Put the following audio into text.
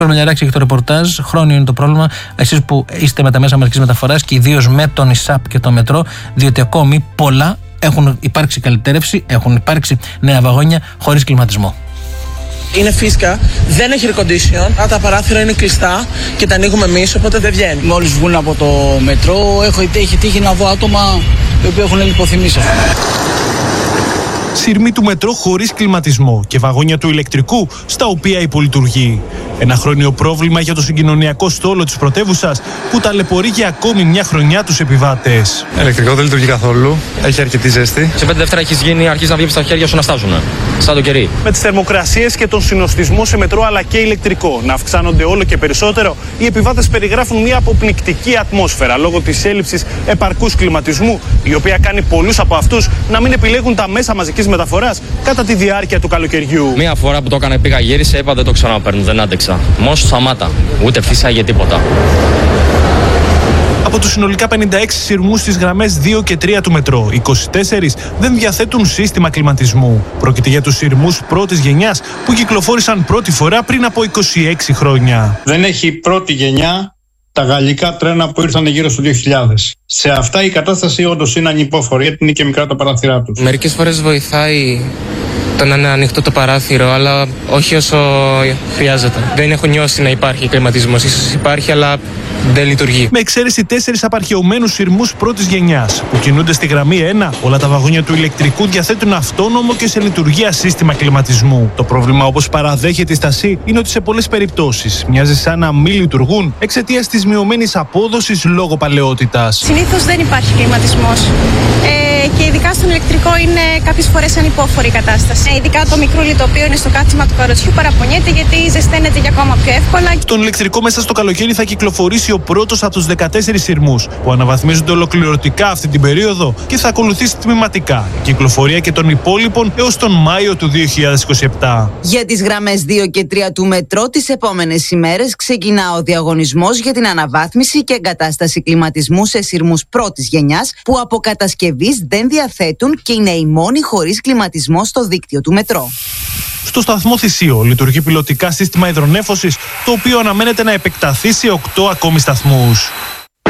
Πρέπει να αλλάξει και το ρεπορτάζ. Χρόνιο είναι το πρόβλημα. Εσείς που είστε με τα μέσα μαζικής μεταφοράς και ιδίως με τον ΙΣΑΠ και το μετρό, διότι ακόμη πολλά έχουν υπάρξει καλυτέρευση, έχουν υπάρξει νέα βαγόνια χωρίς κλιματισμό. Είναι φύσκα, δεν έχει air condition, τα παράθυρα είναι κλειστά και τα ανοίγουμε εμείς, οπότε δεν βγαίνει. Μόλις βγουν από το μετρό, έχει τύχει να δω άτομα οι οποίοι έχουν λιποθυμήσει. Σειρμοί του μετρό χωρίς κλιματισμό και βαγόνια του ηλεκτρικού στα οποία υπολειτουργεί. Ένα χρόνιο πρόβλημα για το συγκοινωνιακό στόλο της πρωτεύουσας που ταλαιπωρεί για ακόμη μια χρονιά τους επιβάτες. Ηλεκτρικό δεν λειτουργεί καθόλου, έχει αρκετή ζέστη. Σε 5 δεύτερα αρχίζει να βγει στα χέρια σου να στάζουν. Σαν το κερί. Με τις θερμοκρασίες και τον συνοστισμό σε μετρό αλλά και ηλεκτρικό να αυξάνονται όλο και περισσότερο, οι επιβάτες περιγράφουν μια αποπνικτική ατμόσφαιρα λόγω της έλλειψης επαρκούς κλιματισμού, η οποία κάνει πολλούς από αυτούς να μην επιλέγουν τα μέσα μαζικής μεταφοράς κατά τη διάρκεια του καλοκαιριού. Μία φορά που το έκανα, πήγα γύρισε, είπα δεν το ξαναπαίρνω, δεν άντεξα. Μόνο σταμάτα, ούτε φύσαγε τίποτα. Από τους συνολικά 56 σειρμούς στις γραμμές 2 και 3 του μετρό, 24 δεν διαθέτουν σύστημα κλιματισμού. Πρόκειται για τους σειρμούς πρώτης γενιάς που κυκλοφόρησαν πρώτη φορά πριν από 26 χρόνια. Δεν έχει πρώτη γενιά τα γαλλικά τρένα που ήρθαν γύρω στο 2000. Σε αυτά η κατάσταση όντως είναι ανυπόφορη, γιατί είναι και μικρά τα παράθυρά τους. Μερικές φορές βοηθάει το να είναι ανοιχτό το παράθυρο, αλλά όχι όσο χρειάζεται. Δεν έχω νιώσει να υπάρχει κλιματισμός. Ίσως υπάρχει, αλλά δεν λειτουργεί. Με εξαίρεση 4 απαρχαιωμένους σειρμούς πρώτης γενιάς που κινούνται στη γραμμή 1, όλα τα βαγόνια του ηλεκτρικού διαθέτουν αυτόνομο και σε λειτουργία σύστημα κλιματισμού. Το πρόβλημα, όπως παραδέχεται η Στασή, είναι ότι σε πολλές περιπτώσεις μοιάζει σαν να μην λειτουργούν εξαιτίας της μειωμένης απόδοσης λόγω παλαιότητας. Συνήθως δεν υπάρχει κλιματισμός. Και ειδικά στον ηλεκτρικό είναι κάποιες φορές ανυπόφορη η κατάσταση. Ειδικά το μικρούλι το οποίο είναι στο κάθισμα του καροτσιού παραπονιέται γιατί ζεσταίνεται για ακόμα πιο εύκολα. Στον ηλεκτρικό μέσα στο καλοκαίρι θα κυκλοφορήσει ο πρώτος από τους 14 σειρμούς που αναβαθμίζονται ολοκληρωτικά αυτή την περίοδο και θα ακολουθήσει τμηματικά η κυκλοφορία και των υπόλοιπων έως τον Μάιο του 2027. Για τις γραμμές 2 και 3 του μετρό τις επόμενες ημέρες ξεκινά ο διαγωνισμός για την αναβάθμιση και εγκατάσταση κλιματισμού σε σειρμούς πρώτης γενιάς που από κατασκευής δεν διαθέτουν και είναι οι μόνοι χωρίς κλιματισμό στο δίκτυο του μετρό. Στο σταθμό Θησίο λειτουργεί πιλωτικά σύστημα υδρονέφωσης, το οποίο αναμένεται να επεκταθεί σε 8 ακόμη σταθμούς.